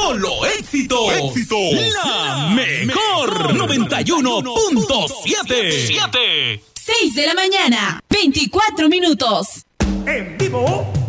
Solo éxito. La mejor 91.7. 6 de la mañana, 24 minutos. En vivo.